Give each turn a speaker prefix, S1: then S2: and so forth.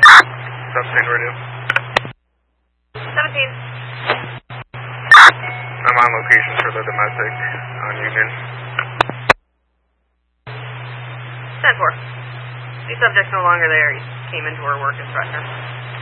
S1: Substain radio.
S2: 17.
S1: I'm on location for the domestic on Union.
S2: 10-4. The subject's no longer there. He came into our work instructor.